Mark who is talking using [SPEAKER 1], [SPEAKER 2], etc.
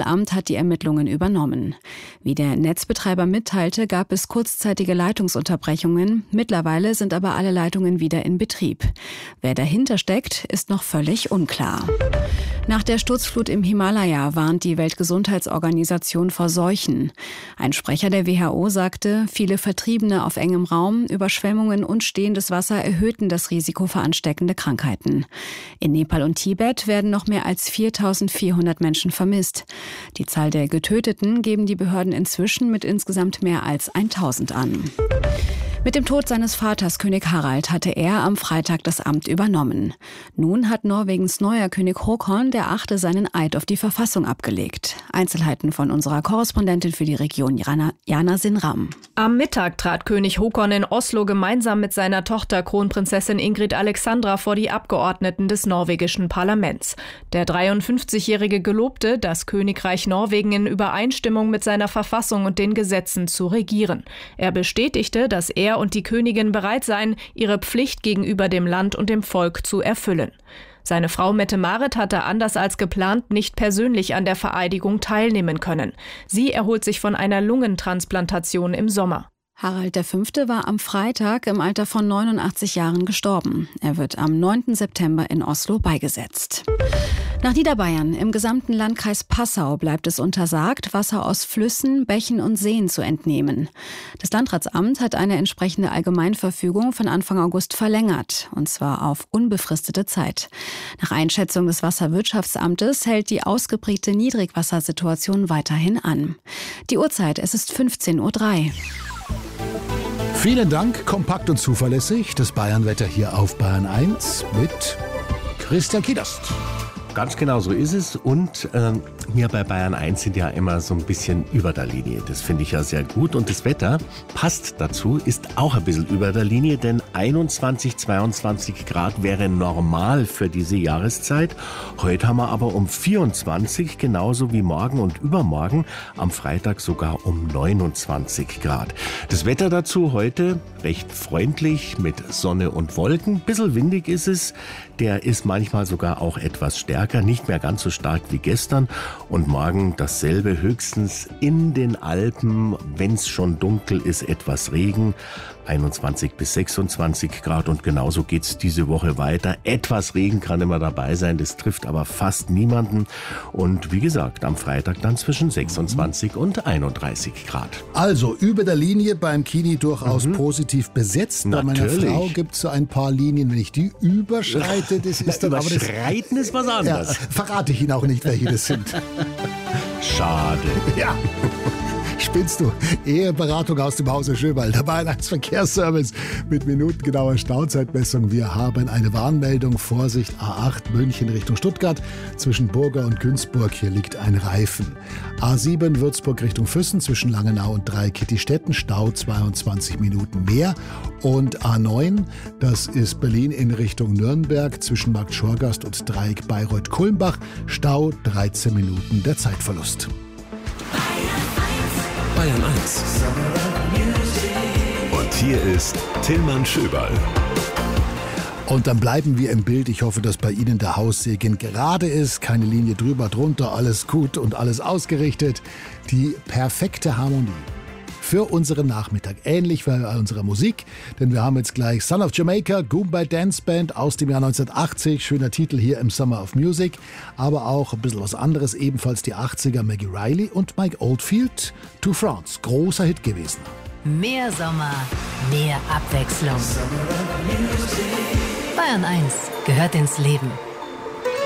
[SPEAKER 1] Landratsamt hat die Ermittlungen übernommen. Wie der Netzbetreiber mitteilte, gab es kurzzeitige Leitungsunterbrechungen. Mittlerweile sind aber alle Leitungen wieder in Betrieb. Wer dahinter steckt, ist noch völlig unklar. Nach der Sturzflut im Himalaya warnt die Weltgesundheitsorganisation vor Seuchen. Ein Sprecher der WHO sagte, viele Vertriebene auf engem Raum, Überschwemmungen und stehendes Wasser erhöhten das Risiko für ansteckende Krankheiten. In Nepal und Tibet werden noch mehr als 4.400 Menschen vermisst. Die Zahl der Getöteten geben die Behörden inzwischen mit insgesamt mehr als 1.000 an. Mit dem Tod seines Vaters, König Harald, hatte er am Freitag das Amt übernommen. Nun hat Norwegens neuer König Håkon VIII. Seinen Eid auf die Verfassung abgelegt. Einzelheiten von unserer Korrespondentin für die Region, Jana Sinram.
[SPEAKER 2] Am Mittag trat König Håkon in Oslo gemeinsam mit seiner Tochter Kronprinzessin Ingrid Alexandra vor die Abgeordneten des norwegischen Parlaments. Der 53-Jährige gelobte, das Königreich Norwegen in Übereinstimmung mit seiner Verfassung und den Gesetzen zu regieren. Er bestätigte, dass er und die Königin bereit seien, ihre Pflicht gegenüber dem Land und dem Volk zu erfüllen. Seine Frau Mette-Marit hatte anders als geplant nicht persönlich an der Vereidigung teilnehmen können. Sie erholt sich von einer Lungentransplantation im Sommer.
[SPEAKER 1] Harald V. war am Freitag im Alter von 89 Jahren gestorben. Er wird am 9. September in Oslo beigesetzt. Nach Niederbayern, im gesamten Landkreis Passau, bleibt es untersagt, Wasser aus Flüssen, Bächen und Seen zu entnehmen. Das Landratsamt hat eine entsprechende Allgemeinverfügung von Anfang August verlängert, und zwar auf unbefristete Zeit. Nach Einschätzung des Wasserwirtschaftsamtes hält die ausgeprägte Niedrigwassersituation weiterhin an. Die Uhrzeit, es ist 15:03 Uhr.
[SPEAKER 3] Vielen Dank, kompakt und zuverlässig. Das Bayernwetter hier auf Bayern 1 mit Christian Kiedast.
[SPEAKER 4] Ganz genau so ist es. Und wir bei Bayern 1 sind ja immer so ein bisschen über der Linie. Das finde ich ja sehr gut. Und das Wetter passt dazu, ist auch ein bisschen über der Linie, denn 21, 22 Grad wäre normal für diese Jahreszeit. Heute haben wir aber um 24, genauso wie morgen und übermorgen, am Freitag sogar um 29 Grad. Das Wetter dazu heute recht freundlich mit Sonne und Wolken. Bisschen windig ist es. Der ist manchmal sogar auch etwas stärker, nicht mehr ganz so stark wie gestern. Und morgen dasselbe, höchstens in den Alpen, wenn es schon dunkel ist, etwas Regen. 21 bis 26 Grad und genauso geht's diese Woche weiter. Etwas Regen kann immer dabei sein, das trifft aber fast niemanden. Und wie gesagt, am Freitag dann zwischen 26 und 31 Grad.
[SPEAKER 3] Also über der Linie beim Kini durchaus positiv besetzt. Bei meiner Frau gibt es so ein paar Linien, wenn ich die überschreite, das ist dann aber das...
[SPEAKER 4] Überschreiten ist was anderes.
[SPEAKER 3] Ja, verrate ich Ihnen auch nicht, welche das sind.
[SPEAKER 4] Schade.
[SPEAKER 3] Ja. Spinnst du? Eheberatung aus dem Hause Schöwald. Der Bayern 1 Verkehrsservice mit minutengenauer Stauzeitmessung. Wir haben eine Warnmeldung. Vorsicht, A8 München Richtung Stuttgart. Zwischen Burger und Günzburg, hier liegt ein Reifen. A7 Würzburg Richtung Füssen zwischen Langenau und Dreikitti-Stetten. Stau 22 Minuten mehr. Und A9, das ist Berlin in Richtung Nürnberg zwischen Markt Schorgast und Dreieck Bayreuth-Kulmbach. Stau 13 Minuten der Zeitverlust.
[SPEAKER 5] Bayern 1. Und hier ist Tillmann Schöberl.
[SPEAKER 3] Und dann bleiben wir im Bild. Ich hoffe, dass bei Ihnen der Haussegen gerade ist. Keine Linie drüber, drunter, alles gut und alles ausgerichtet. Die perfekte Harmonie für unseren Nachmittag. Ähnlich wie bei unserer Musik, denn wir haben jetzt gleich Son of Jamaica, Goombay Dance Band aus dem Jahr 1980. Schöner Titel hier im Summer of Music. Aber auch ein bisschen was anderes, ebenfalls die 80er, Maggie Reilly und Mike Oldfield, To France. Großer Hit gewesen.
[SPEAKER 6] Mehr Sommer, mehr Abwechslung. Bayern 1 gehört ins Leben.